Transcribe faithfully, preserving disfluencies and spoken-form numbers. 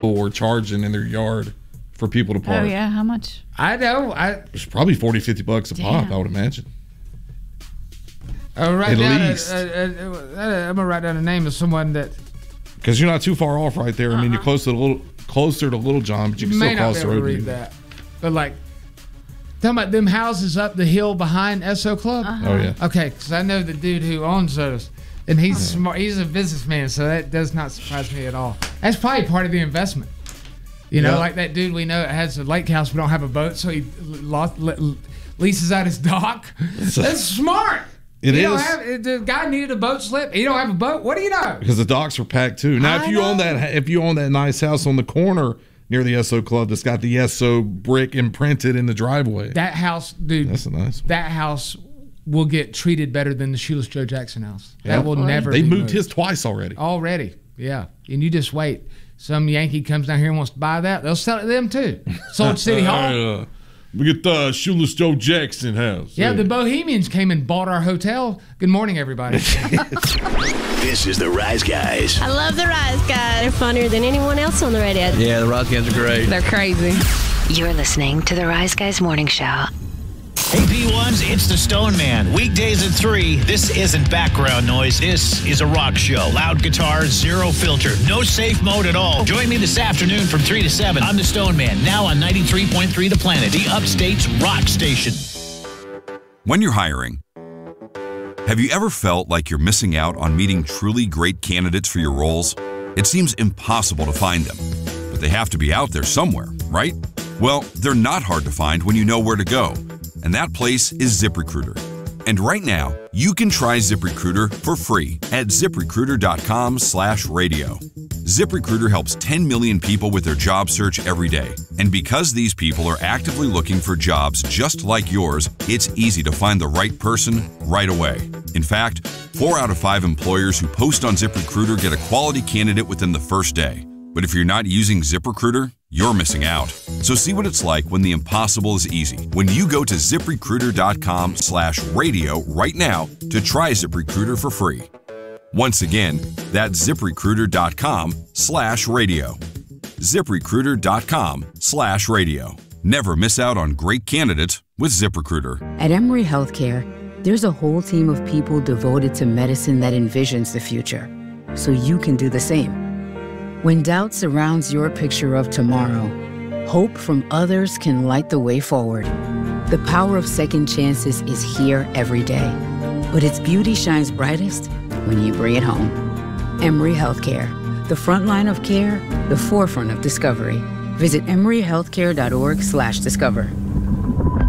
were charging in their yard for people to park. Oh, yeah. How much? I know. I It's probably forty, fifty bucks a Damn. pop, I would imagine. I'll write At down a- least. a- a- a- I'm going to write down the name of someone that Because you're not too far off right there. I mean, Uh-uh. you're close to the little, closer to Little John, but you you can may still not cross be the able to road. to read get that. But, like, talking about them houses up the hill behind S O Club. Uh-huh. Oh, yeah. Okay, because I know the dude who owns those. And he's smart. He's a businessman, so that does not surprise me at all. That's probably part of the investment. You know, Yeah. like that dude we know that has a lake house but don't have a boat, so he lost, le- leases out his dock. That's smart. It He don't is. have- the guy needed a boat slip. He don't have a boat. What do you know? Because the docks are packed too. Now, if I you own know. that, if you own that nice house on the corner near the S O Club that's got the S O brick imprinted in the driveway, That house, dude. that's a nice one. That house will get treated better than the Shoeless Joe Jackson house. Yeah. That will never. They be moved his twice already. already. Yeah, and you just wait. Some Yankee comes down here and wants to buy that. They'll sell it to them too. Sold City Hall. Uh, we get the Shoeless Joe Jackson house. Yeah, the Bohemians came and bought our hotel. Good morning, everybody. This is the Rise Guys. I love the Rise Guys. They're funnier than anyone else on the radio. Yeah, the Rise Guys are great. They're crazy. You're listening to the Rise Guys Morning Show. A P ones, it's the Stone Man. Weekdays at three. This isn't background noise. This is a rock show. Loud guitars, zero filter, no safe mode at all. Join me this afternoon from three to seven. I'm the Stone Man, now on ninety-three point three The Planet, the Upstate's rock station. When you're hiring, have you ever felt like you're missing out on meeting truly great candidates for your roles? It seems impossible to find them, but they have to be out there somewhere, right? Well, they're not hard to find when you know where to go, and that place is ZipRecruiter. And right now, you can try ZipRecruiter for free at ZipRecruiter.com slash radio. ZipRecruiter helps ten million people with their job search every day. And because these people are actively looking for jobs just like yours, it's easy to find the right person right away. In fact, four out of five employers who post on ZipRecruiter get a quality candidate within the first day. But if you're not using ZipRecruiter, you're missing out. So see what it's like when the impossible is easy. When you go to ZipRecruiter.com slash radio right now to try ZipRecruiter for free. Once again, that's ZipRecruiter.com slash radio. ZipRecruiter.com slash radio. Never miss out on great candidates with ZipRecruiter. At Emory Healthcare, there's a whole team of people devoted to medicine that envisions the future, so you can do the same. When doubt surrounds your picture of tomorrow, hope from others can light the way forward. The power of second chances is here every day, but its beauty shines brightest when you bring it home. Emory Healthcare, the front line of care, the forefront of discovery. Visit emoryhealthcare.org slash discover.